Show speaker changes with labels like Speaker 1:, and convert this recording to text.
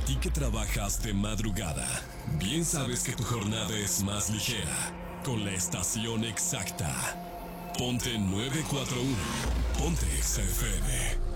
Speaker 1: ti que trabajas de madrugada, bien sabes que tu jornada es más ligera con la estación exacta. Ponte 941. Ponte Exa FM.